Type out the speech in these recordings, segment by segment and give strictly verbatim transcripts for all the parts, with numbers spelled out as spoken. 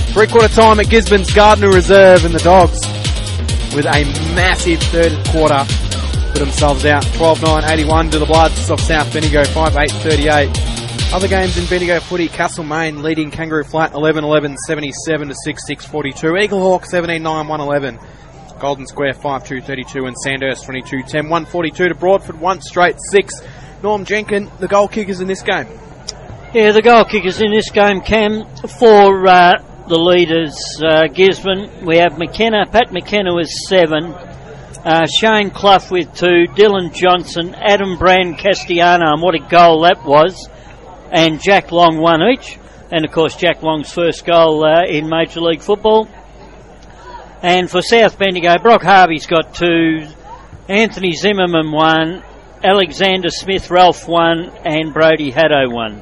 Three-quarter time at Gisborne's Gardner Reserve, and the Dogs, with a massive third quarter, put themselves out twelve nine eighty-one to the Bloods of South Bendigo, five eight thirty-eight. Other games in Bendigo footy, Castlemaine leading Kangaroo Flat eleven eleven seventy-seven to six six forty-two. Eaglehawk seventeen nine one eleven. Golden Square five two thirty-two, and Sandhurst twenty-two ten one forty-two to Broadford one straight six. Norm Jenkin, the goal kickers in this game. Yeah, the goal kickers in this game, Cam, for uh, the leaders, uh, Gisborne, we have McKenna, Pat McKenna with seven, uh, Shane Clough with two, Dylan Johnson, Adam Brand Castellano, and what a goal that was, and Jack Long one each, and of course Jack Long's first goal uh, in Major League Football. And for South Bendigo, Brock Harvey's got two, Anthony Zimmerman one, Alexander Smith Ralph one, and Brody Haddo one.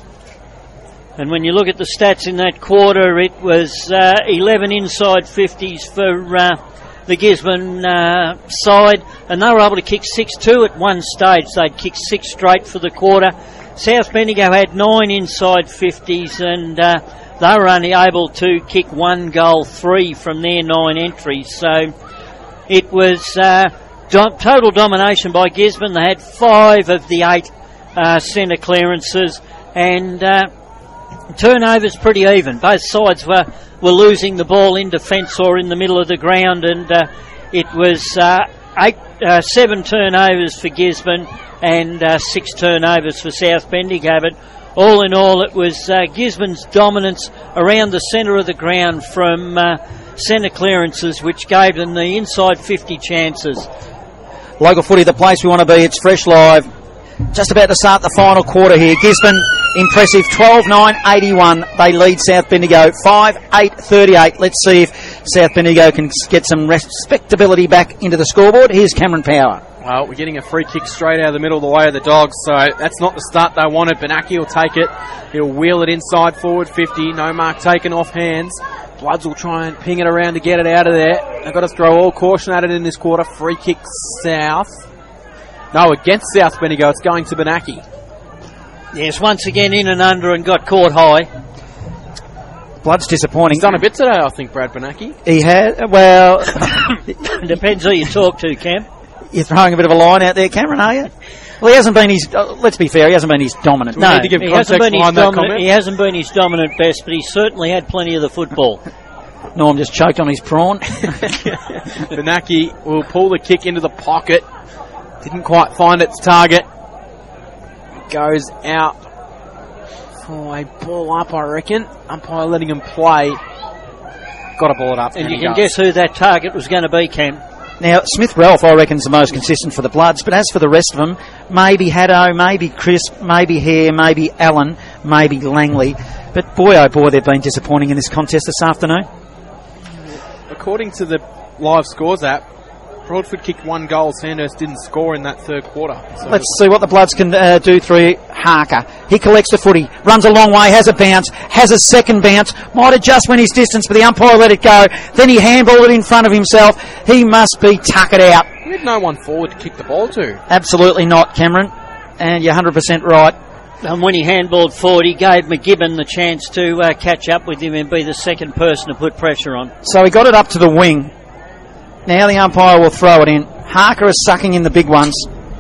And when you look at the stats in that quarter, it was uh, eleven inside fifties for uh, the Gisborne uh, side, and they were able to kick six two at one stage. They'd kicked six straight for the quarter. South Bendigo had nine inside fifties, and uh, they were only able to kick one goal three from their nine entries. So it was uh, do- total domination by Gisborne. They had five of the eight uh, centre clearances, and uh, turnovers pretty even. Both sides were, were losing the ball in defence or in the middle of the ground, and uh, it was uh, eight, uh, seven turnovers for Gisborne and uh, six turnovers for South Bendigo. But all in all, it was uh, Gisborne's dominance around the centre of the ground from uh, centre clearances, which gave them the inside fifty chances. Local footy, the place we want to be. It's Fresh Live. Just about to start the final quarter here. Gisborne, impressive, twelve nine eighty-one. They lead South Bendigo, five eight thirty-eight. Let's see if South Bendigo can get some respectability back into the scoreboard. Here's Cameron Power. Well, we're getting a free kick straight out of the middle of the way of the Dogs, so that's not the start they wanted. Benaki will take it. He'll wheel it inside forward fifty. No mark taken off hands. Bloods will try and ping it around to get it out of there. They've got to throw all caution at it in this quarter. Free kick South. No, against South Bendigo, it's going to Benaki. Yes, once again in and under and got caught high. Blood's disappointing. He's done a bit today, I think, Brad Benaki. He has. Well, depends who you talk to, Cam. You're throwing a bit of a line out there, Cameron, are you? Well, he hasn't been his. Uh, let's be fair, he hasn't been his dominant. No, he hasn't, been his dominant, he hasn't been his dominant best, but he certainly had plenty of the football. Norm just choked on his prawn. Benaki will pull the kick into the pocket. Didn't quite find its target. Goes out for a ball up, I reckon. Umpire letting him play. Got to ball it up. And, and you can does. guess who that target was going to be, Cam. Now, Smith Ralph, I reckon, is the most consistent for the Bloods, but as for the rest of them, maybe Haddo, maybe Crisp, maybe Hare, maybe Allen, maybe Langley. But boy, oh boy, they've been disappointing in this contest this afternoon. According to the live scores app, Broadford kicked one goal. Sandhurst didn't score in that third quarter. So let's see what the Bloods can uh, do through Harker. He collects the footy, runs a long way, has a bounce, has a second bounce, might have just went his distance, but the umpire let it go. Then he handballed it in front of himself. He must be tuckered out. We had no one forward to kick the ball to. Absolutely not, Cameron. And you're one hundred percent right. And when he handballed forward, he gave McGibbon the chance to uh, catch up with him and be the second person to put pressure on. So he got it up to the wing. Now the umpire will throw it in. Harker is sucking in the big ones.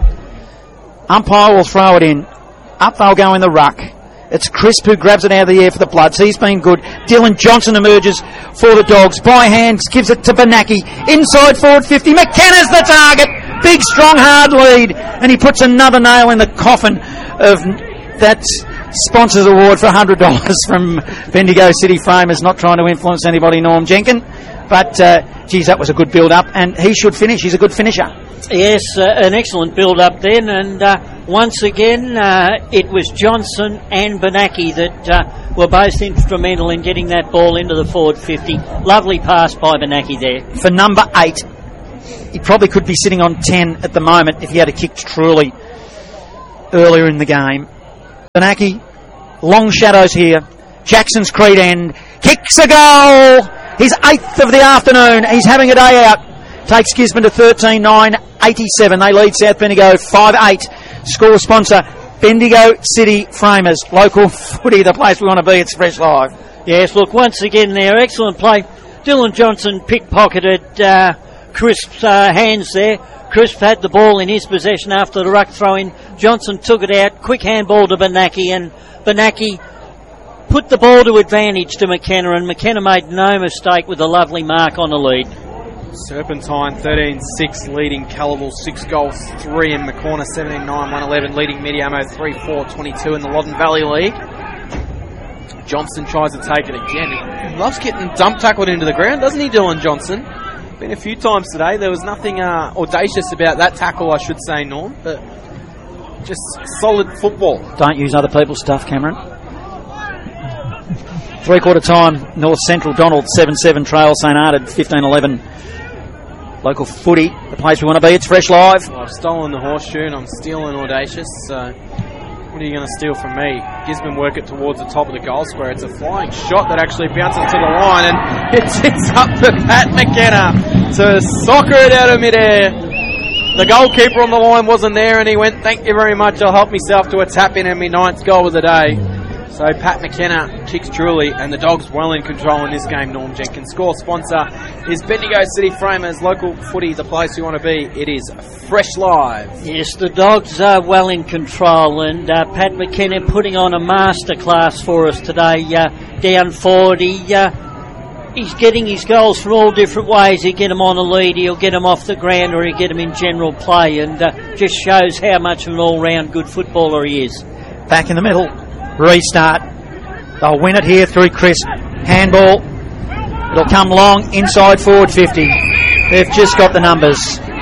Umpire will throw it in. Up they'll go in the ruck. It's Crisp who grabs it out of the air for the Bloods. He's been good. Dylan Johnson emerges for the Dogs. By hands, gives it to Benaki. Inside forward fifty. McKenna's the target. Big, strong, hard lead. And he puts another nail in the coffin of that sponsors award for one hundred dollars from Bendigo City Framers. Not trying to influence anybody, Norm Jenkin. But, uh, geez, that was a good build-up, and he should finish. He's a good finisher. Yes, uh, an excellent build-up then, and uh, once again, uh, it was Johnson and Benaki that uh, were both instrumental in getting that ball into the forward fifty. Lovely pass by Benaki there. For number eight, he probably could be sitting on ten at the moment if he had a kicked truly earlier in the game. Benaki, long shadows here. Jackson's Creed end, kicks a goal! His eighth of the afternoon. He's having a day out. Takes Gisborne to thirteen nine eighty-seven. They lead South Bendigo five eight. Score sponsor, Bendigo City Framers. Local footy, the place we want to be. It's Fresh Live. Yes, look, once again there, excellent play. Dylan Johnson pickpocketed uh, Crisp's uh, hands there. Crisp had the ball in his possession after the ruck throw-in. Johnson took it out, quick handball to Benaki, and Benaki put the ball to advantage to McKenna, and McKenna made no mistake with a lovely mark on the lead. Serpentine thirteen six leading Calible, six goals, three in McCorner, seventeen nine, one eleven leading Mediamo, three four, twenty-two in the Loddon Valley League. Johnson tries to take it again. He loves getting dump tackled into the ground, doesn't he, Dylan Johnson? Been a few times today. There was nothing uh, audacious about that tackle, I should say, Norm, but just solid football. Don't use other people's stuff, Cameron. Three-quarter time, North Central Donald, seven seven trail St Arted, fifteen eleven. Local footy, the place we want to be. It's Fresh Live. Well, I've stolen the horseshoe and I'm stealing audacious, so what are you going to steal from me? Gisborne work it towards the top of the goal square. It's a flying shot that actually bounces to the line, and it sits up for Pat McKenna to soccer it out of midair. The goalkeeper on the line wasn't there, and he went, "Thank you very much, I'll help myself to a tap in and my ninth goal of the day." So Pat McKenna kicks truly, and the Dogs well in control in this game, Norm Jenkins. Score sponsor is Bendigo City Framers. Local footy, the place you want to be. It is Fresh Live. Yes, the Dogs are well in control, and uh, Pat McKenna putting on a masterclass for us today. Uh, down forward, he, uh, he's getting his goals from all different ways. He'll get them on a lead, he'll get them off the ground, or he'll get them in general play, and uh, just shows how much of an all-round good footballer he is. Back in the middle. Restart. They'll win it here through Crisp. Handball. It'll come long inside forward fifty. They've just got the numbers.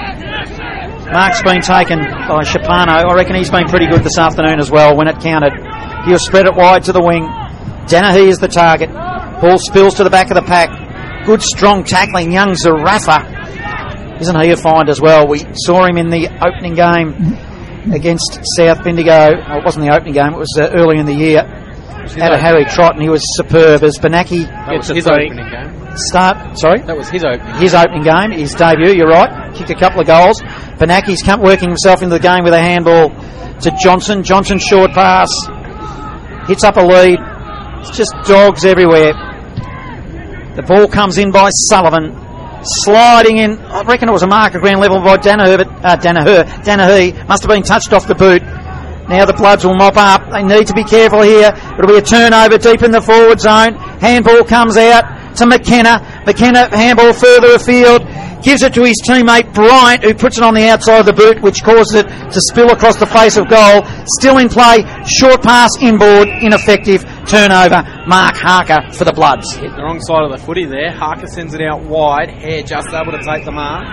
Mark's been taken by Shapano. I reckon he's been pretty good this afternoon as well when it counted. He'll spread it wide to the wing. Danahy is the target. Ball spills to the back of the pack. Good strong tackling. Young Zarafa. Isn't he a find as well? We saw him in the opening game against South Bendigo. Well, it wasn't the opening game, it was uh, early in the year. Had a Harry Trott, and he was superb as Benaki That was his opening game. Start, sorry? That was his opening His opening game, his debut, you're right. Kicked a couple of goals. Benaki's come working himself into the game with a handball to Johnson. Johnson short pass. Hits up a lead. It's just Dogs everywhere. The ball comes in by Sullivan. Sliding in, I reckon it was a mark at ground level by Danaher, but uh, Danaher, Danahy must have been touched off the boot. Now the Bloods will mop up. They need to be careful here. It'll be a turnover deep in the forward zone. Handball comes out to McKenna. McKenna handball further afield. Gives it to his teammate Bryant, who puts it on the outside of the boot, which causes it to spill across the face of goal. Still in play. Short pass inboard. Ineffective. Turnover. Mark Harker for the Bloods. Hit the wrong side of the footy there. Harker sends it out wide. Hare just able to take the mark.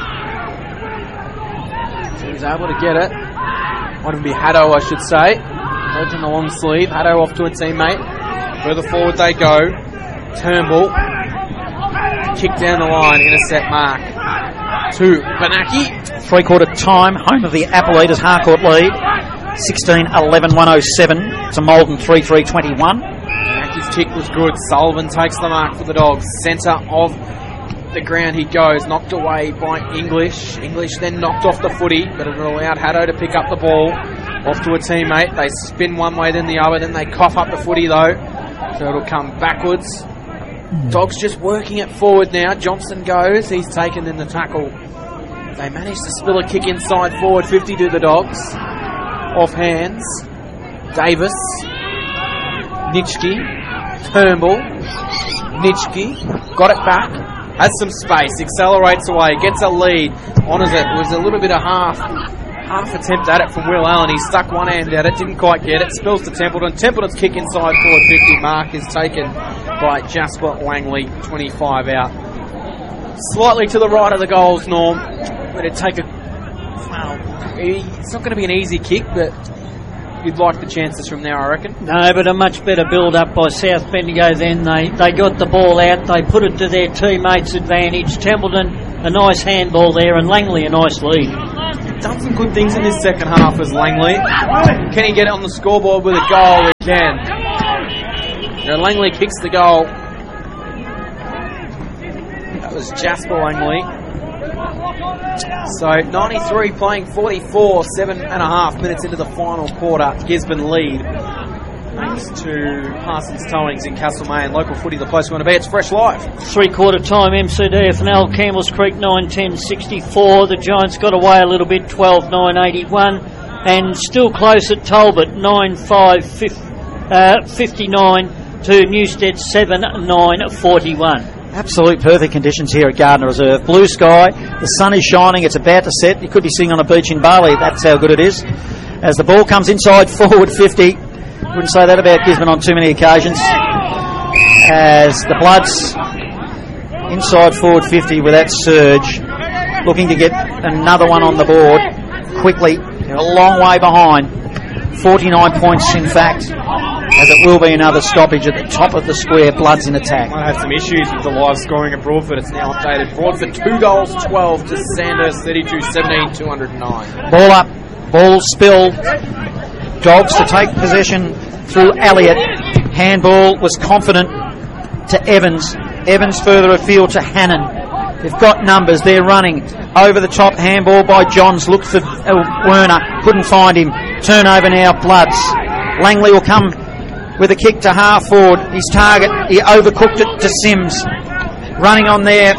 He's able to get it. Might even be Haddo, I should say. Holds in the long sleeve. Haddo off to a teammate. Further forward they go. Turnbull. Kick down the line. Intercept mark. To Benaki. Three-quarter time. Home of the Apple Eaters Harcourt lead. sixteen eleven one oh seven to Malden three three twenty-one. Benaki's kick was good. Sullivan takes the mark for the Dogs. Centre of the ground he goes. Knocked away by English. English then knocked off the footy, but it allowed Haddo to pick up the ball. Off to a teammate. They spin one way then the other. Then they cough up the footy though. So it'll come backwards. Dogs just working it forward now. Johnson goes. He's taken in the tackle. They manage to spill a kick inside forward fifty to the Dogs. Off hands. Davis. Nitschke. Turnbull. Nitschke. Got it back. Has some space. Accelerates away. Gets a lead. Honours it. It was a little bit of half half attempt at it from Will Allen. He stuck one hand at it. Didn't quite get it. Spills to Templeton. Templeton's kick inside forward fifty. Mark is taken by Jasper Langley. twenty-five out. Slightly to the right of the goals, Norm. But it'd take a... Well, it's not going to be an easy kick, but you'd like the chances from there, I reckon. No, but a much better build-up by South Bendigo then. They they got the ball out, they put it to their teammates' advantage. Templeton, a nice handball there, and Langley, a nice lead. Done some good things in this second half as Langley. Can he get it on the scoreboard with a goal? He can. Now Langley kicks the goal. That was Jasper Langley. So ninety-three playing forty-four, seven and a half minutes into the final quarter. Gisborne lead belongs to Parsons Towings in Castlemaine. Local footy, the place we want to be. It's Fresh Live. Three quarter time, M C D F N L, Campbell's Creek nine ten sixty-four. The Giants got away a little bit, twelve nine eighty-one. And still close at Talbot, nine five fifty-nine to Newstead, seven nine forty-one. Absolute perfect conditions here at Gardner Reserve. Blue sky, the sun is shining, it's about to set. You could be sitting on a beach in Bali, that's how good it is. As the ball comes inside forward fifty, wouldn't say that about Gisborne on too many occasions. As the Bloods inside forward fifty with that surge, looking to get another one on the board quickly. They're a long way behind, forty-nine points in fact, as it will be another stoppage at the top of the square. Bloods in attack. Might have some issues with the live scoring at Broadford. It's now updated. Broadford two goals twelve to Sandhurst thirty-two seventeen, two hundred nine. Ball up, ball spilled. Dogs to take possession through Elliott. Handball was confident to Evans. Evans further afield to Hannon. They've got numbers, they're running. Over the top, handball by Johns. Looked for uh, Werner, couldn't find him. Turnover now, Bloods. Langley will come with a kick to half forward. His target, he overcooked it to Sims. Running on there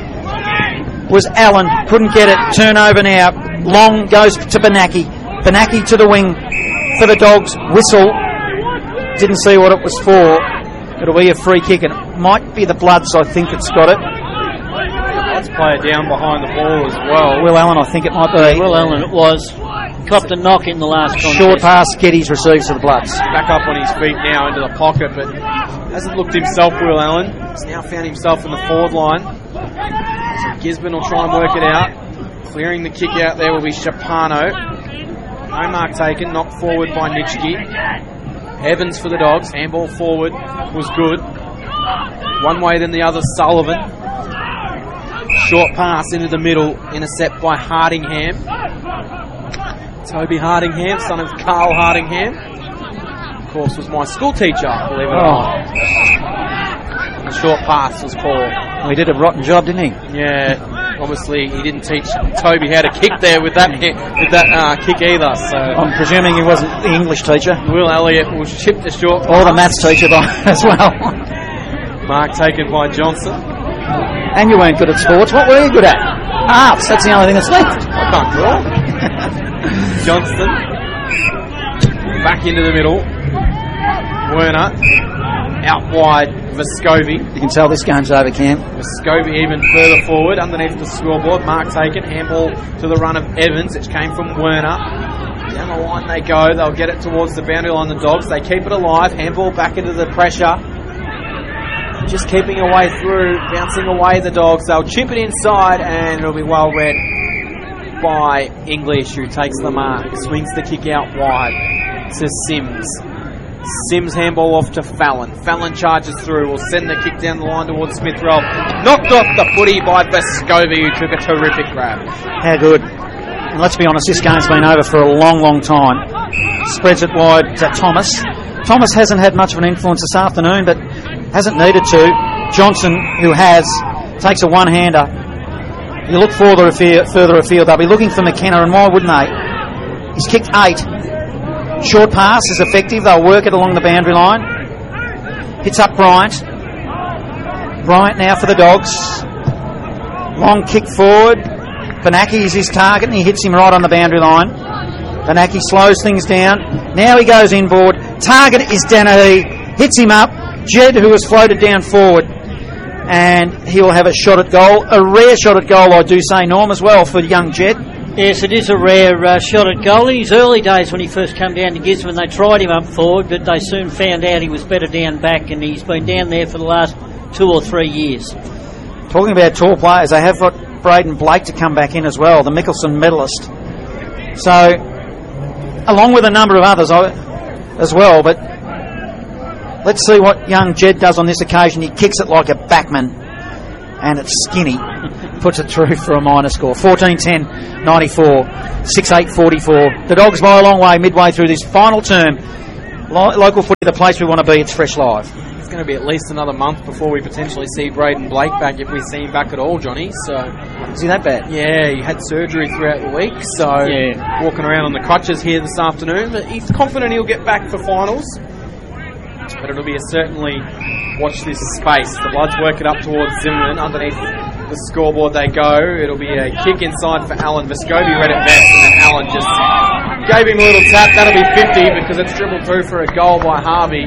was Allen, couldn't get it. Turnover now. Long goes to Benaki. Benaki to the wing for the Dogs. Whistle. Didn't see what it was for. It'll be a free kick, and it might be the Bloods, I think it's got it. Let's play it down behind the ball as well. Will Allen, I think it might be. Will Allen, it was. Copped a knock in the last contest. Short pass, Geddes receives to the Bloods. Back up on his feet now into the pocket, but hasn't looked himself, Will Allen. He's now found himself in the forward line. So Gisborne will try and work it out. Clearing the kick out there will be Shapano. No mark taken, knocked forward by Nitschke. Evans for the Dogs. Handball forward was good. One way then the other, Sullivan. Short pass into the middle, intercept by Hardingham. Toby Hardingham, son of Carl Hardingham. Of course, was my school teacher, believe it or not. The short pass was called. Well, he did a rotten job, didn't he? Yeah, obviously he didn't teach Toby how to kick there with that with that uh, kick either. So I'm presuming he wasn't the English teacher. Will Elliott will chip the short pass. Or the maths teacher by, as well. Mark taken by Johnson. And you weren't good at sports. What were you good at? Arts. That's the only thing that's left. I can't draw. Johnston back into the middle. Werner out wide. Vescovi. You can tell this game's over, Cam. Vescovi even further forward underneath the scoreboard. Mark taken. Handball to the run of Evans. It came from Werner. Down the line they go. They'll get it towards the boundary line. The Dogs. They keep it alive. Handball back into the pressure. Just keeping away through, bouncing away the Dogs. They'll chip it inside, and it'll be well read by English, who takes the mark. Swings the kick out wide to Sims. Sims handball off to Fallon. Fallon charges through, will send the kick down the line towards Smith-Roll. Knocked off the footy by Vescovi, who took a terrific grab. How good. And let's be honest, this game's been over for a long, long time. Spreads it wide to Thomas. Thomas hasn't had much of an influence this afternoon, but hasn't needed to. Johnson, who has, takes a one-hander. You look further afield, further afield, they'll be looking for McKenna, and why wouldn't they? He's kicked eight. Short pass is effective. They'll work it along the boundary line. Hits up Bryant. Bryant now for the Dogs. Long kick forward. Benaki is his target, and he hits him right on the boundary line. Benaki slows things down. Now he goes inboard. Target is Danahy. Hits him up. Jed, who has floated down forward, and he will have a shot at goal. A rare shot at goal, I do say, Norm, as well, for young Jed. Yes, it is a rare uh, shot at goal. In his early days when he first came down to Gisborne, they tried him up forward, but they soon found out he was better down back, and he's been down there for the last two or three years. Talking about tall players, they have got Braden Blake to come back in as well, the Mickelson medalist. So, along with a number of others as well, but let's see what young Jed does on this occasion. He kicks it like a backman, and it's skinny. Puts it through for a minor score. fourteen ten ninety-four, six eight forty-four. The Dogs by a long way midway through this final term. Lo- local footy, the place we want to be. It's Fresh Live. It's going to be at least another month before we potentially see Braden Blake back, if we see him back at all, Johnny. So, is he that bad? Yeah, he had surgery throughout the week, so yeah. Walking around on the crutches here this afternoon. But he's confident he'll get back for finals. but it'll be a certainly watch this space. The Bloods work it up towards Zimmerman. Underneath the scoreboard they go. It'll be a kick inside for Alan. Vescovi read it best, and then Alan just gave him a little tap. That'll be fifty because it's dribbled through for a goal by Harvey.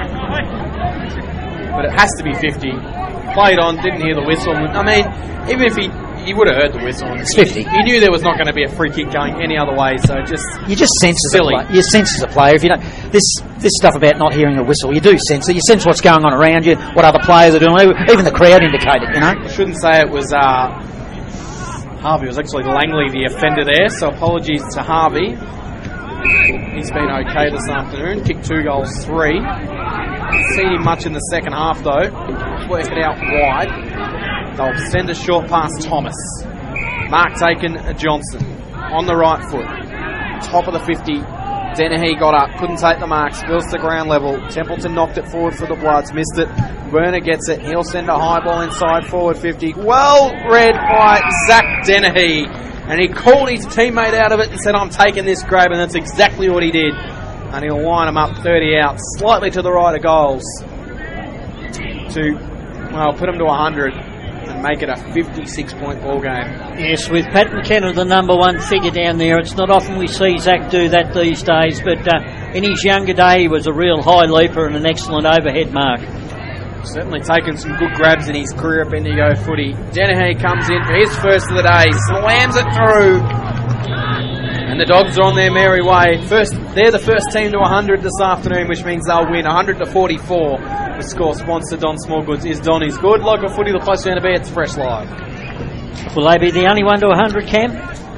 But it has to be fifty. Played on, didn't hear the whistle. I mean, even if he he would have heard the whistle. It's fifty. He knew there was not going to be a free kick going any other way, so just you just sense silly. As a player. You sense as a player. If you don't, this this stuff about not hearing a whistle, you do sense it. You sense what's going on around you, what other players are doing. Even the crowd indicate it. You know. I shouldn't say it was uh, Harvey. It was actually Langley, the offender there. So apologies to Harvey. He's been okay this afternoon. Kicked two goals, three. Haven't seen him much in the second half though. Work it out wide. They'll send a short past Thomas. Mark taken Johnson on the right foot. Top of the fifty. Dennehy got up, couldn't take the mark, spills to ground level. Templeton knocked it forward for the Bloods, missed it. Werner gets it, he'll send a high ball inside forward fifty. Well read by Zach Dennehy. And he called his teammate out of it and said, I'm taking this grab, and that's exactly what he did. And he'll line him up thirty out, slightly to the right of goals. To, well, put him to one hundred. And make it a fifty-six point ball game. Yes, with Pat McKenna the number one figure down there, it's not often we see Zach do that these days, but uh, in his younger day he was a real high leaper and an excellent overhead mark. Certainly taken some good grabs in his career at Bendigo footy. Dennehy comes in for his first of the day, slams it through, and the Dogs are on their merry way. First, they're the first team to one hundred this afternoon, which means they'll win one hundred to forty-four. The score sponsor, Don Smallgoods, is Donny's Good. Local footy, the place you're going to be, it's Fresh Live. Will they be the only one to one hundred, Cam?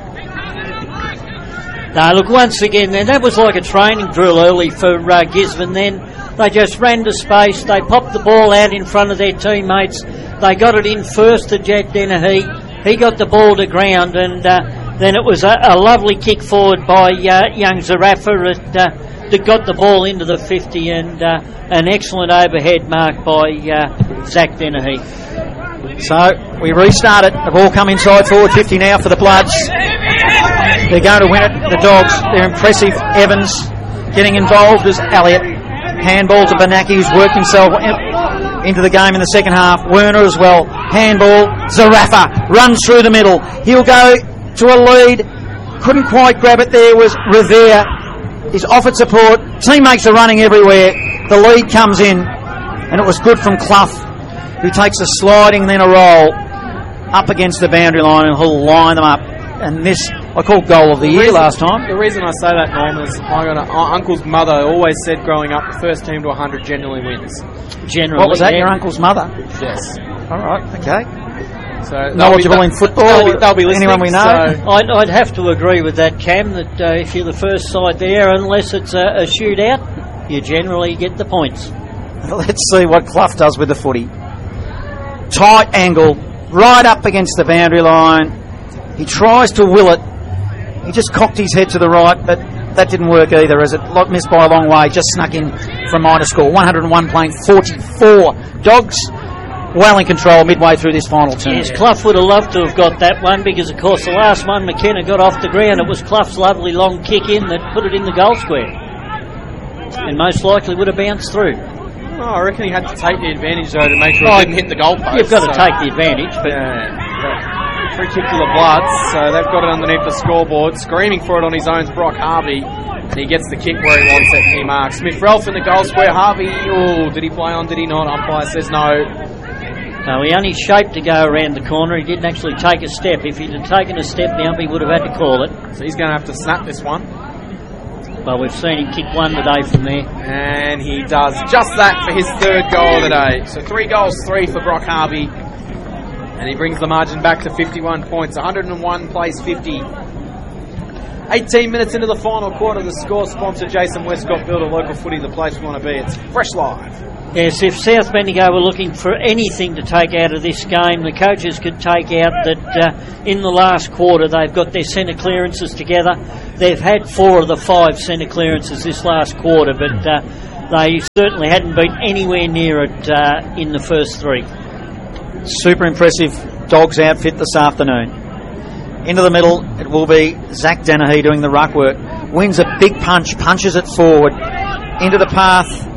No, look, once again, then that was like a training drill early for uh, Gisborne then. They just ran to space, they popped the ball out in front of their teammates, they got it in first to Jack Dennehy, he got the ball to ground, and uh, then it was a, a lovely kick forward by uh, young Zarafa at, uh, that got the ball into the fifty, and uh, an excellent overhead mark by uh, Zach Dennehy. So we restart it. The ball come inside forward fifty now for the Bloods. They're going to win it. The Dogs, they're impressive. Evans getting involved as Elliott. Handball to Benaki, who's worked himself into the game in the second half. Werner as well. Handball. Zarafa runs through the middle. He'll go to a lead. Couldn't quite grab it there was Revere. He's offered support. Teammates are running everywhere. The lead comes in, and it was good from Clough, who takes a sliding then a roll up against the boundary line, and he'll line them up. And this, I called goal of the, the year reason, last time. The reason I say that, Norm, is I got a, uh, Uncle's mother always said growing up, the first team to one hundred generally wins. Generally. What was that, yeah. your uncle's mother? Yes. All right, okay. So knowledgeable in football. They'll be, they'll be listening. Anyone we know? So. I'd, I'd have to agree with that, Cam, that uh, if you're the first side there, unless it's a, a shootout, you generally get the points. Let's see what Clough does with the footy. Tight angle, right up against the boundary line. He tries to will it. He just cocked his head to the right, but that didn't work either, as it missed by a long way. Just snuck in for a minor score. one hundred one playing forty-four. Dogs well in control midway through this final term. Yes, Clough would have loved to have got that one, because of course the last one McKenna got off the ground. It was Clough's lovely long kick in that put it in the goal square, and most likely would have bounced through. Oh, I reckon he had to take the advantage though to make sure oh, it didn't hit the goalpost. You've got to so. take the advantage, but yeah. Free kick to the Bloods, so they've got it underneath the scoreboard. Screaming for it on his own is Brock Harvey, and he gets the kick where he wants it. He marks Smith Ralph in the goal square. Harvey, oh, did he play on? Did he not? Umpire says no. No, he only shaped to go around the corner. He didn't actually take a step. If he'd have taken a step, the umpire would have had to call it. So he's going to have to snap this one. Well, we've seen him kick one today from there. And he does just that for his third goal of the day. So three goals, three for Brock Harvey. And he brings the margin back to fifty-one points. one hundred one plays fifty. eighteen minutes into the final quarter. The score sponsor, Jason Westcott, build a local footy, the place we want to be. It's Fresh Live. Yes, if South Bendigo were looking for anything to take out of this game, the coaches could take out that uh, in the last quarter they've got their centre clearances together. They've had four of the five centre clearances this last quarter, but uh, they certainly hadn't been anywhere near it uh, in the first three. Super impressive Dogs outfit this afternoon. Into the middle, it will be Zach Dennehy doing the ruck work. Wins a big punch, punches it forward into the path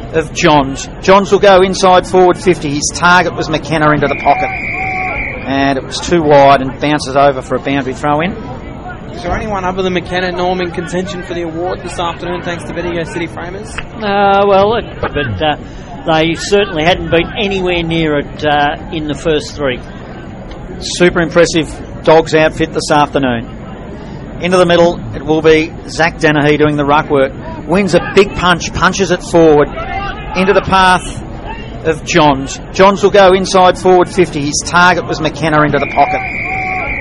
of Johns. Johns will go inside forward fifty. His target was McKenna into the pocket. And it was too wide and bounces over for a boundary throw in. Is there anyone other than McKenna, Norm, in contention for the award this afternoon, thanks to Bendigo City Framers? Uh, well, it, but uh, they certainly hadn't been anywhere near it uh, in the first three. Super impressive Dogs outfit this afternoon. Into the middle, it will be Zach Dennehy doing the ruck work. Wins a big punch, punches it forward into the path of Johns. Johns will go inside forward fifty. His target was McKenna into the pocket.